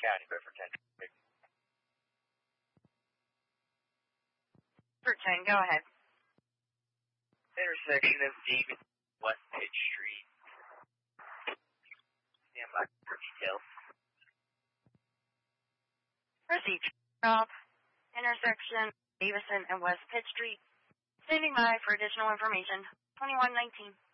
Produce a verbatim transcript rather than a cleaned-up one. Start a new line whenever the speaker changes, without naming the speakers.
County, Bedford ten.
Bedford ten, go ahead.
Intersection of Davis West Pitch Street. Stand by for details.
Proceed. Stop. Intersection Davison and West Pitch Street. Standing by for additional information. twenty-one nineteen.